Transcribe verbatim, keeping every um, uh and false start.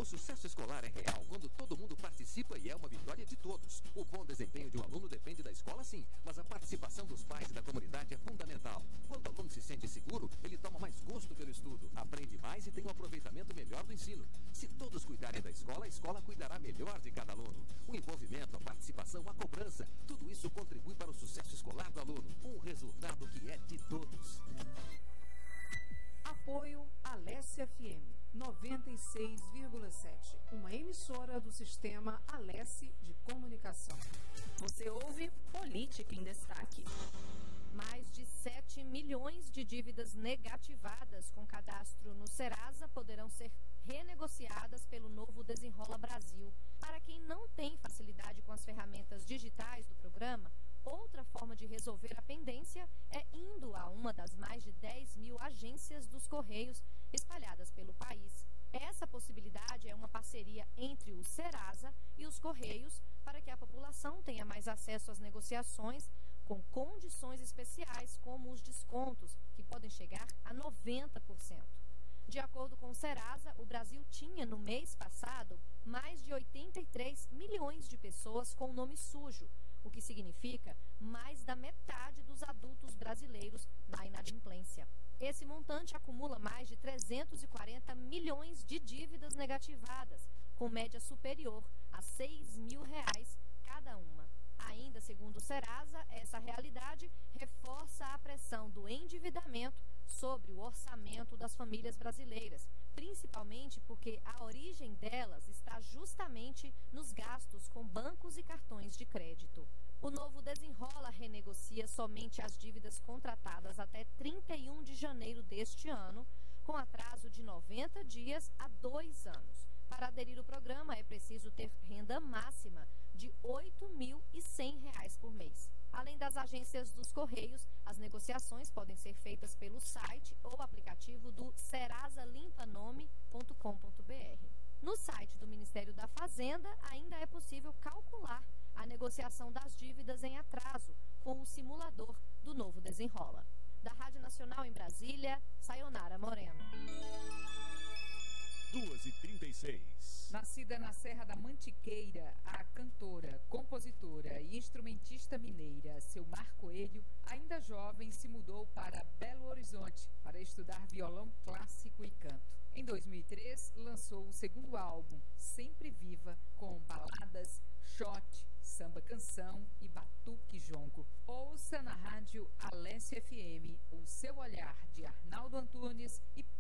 sucesso escolar é real quando todo mundo participa e é uma vitória de todos. O bom desempenho de um aluno depende da escola, sim, mas a participação dos pais e da comunidade é fundamental. Quando o aluno se sente seguro, ele toma mais gosto pelo estudo, aprende mais e tem um aproveitamento melhor do ensino. Se todos cuidarem da escola, a escola cuidará melhor de cada aluno. O envolvimento, a participação, a cobrança, tudo isso contribui para o sucesso escolar do aluno. Um resultado que é de todos. Apoio Alesse F M noventa e seis vírgula sete, uma emissora do sistema Alesse de comunicação. Você ouve Política em Destaque. Mais de sete milhões de dívidas negativadas com cadastro no Serasa poderão ser renegociadas pelo novo Desenrola Brasil. Para quem não tem facilidade com as ferramentas digitais do programa, outra forma de resolver a pendência é indo a uma das mais de dez mil agências dos Correios espalhadas pelo país. Essa possibilidade é uma parceria entre o Serasa e os Correios para que a população tenha mais acesso às negociações com condições especiais, como os descontos, que podem chegar a noventa por cento. De acordo com o Serasa, o Brasil tinha, no mês passado, mais de oitenta e três milhões de pessoas com nome sujo, o que significa mais da metade dos adultos brasileiros na inadimplência. Esse montante acumula mais de trezentos e quarenta milhões de dívidas negativadas, com média superior a seis mil reais cada uma. Ainda segundo o Serasa, essa realidade reforça a pressão do endividamento sobre o orçamento das famílias brasileiras, principalmente porque a origem delas está justamente nos gastos com bancos e cartões de crédito. O novo Desenrola renegocia somente as dívidas contratadas até trinta e um de janeiro deste ano, com atraso de noventa dias a dois anos. Para aderir ao programa, é preciso ter renda máxima de oito mil e cem reais por mês. Além das agências dos Correios, as negociações podem ser feitas pelo site ou aplicativo do serasa limpa nome ponto com ponto b r. No site do Ministério da Fazenda, ainda é possível calcular a negociação das dívidas em atraso com o simulador do novo Desenrola. Da Rádio Nacional em Brasília, Sayonara Moreno. duas e trinta e seis. Nascida na Serra da Mantiqueira, a cantora, compositora e instrumentista mineira Silmar Coelho, ainda jovem, se mudou para Belo Horizonte para estudar violão clássico e canto. Em dois mil e três, lançou o segundo álbum, Sempre Viva, com baladas, shot, samba canção e batuque jongo. Ouça na rádio Alesse F M o Seu Olhar, de Arnaldo Antunes e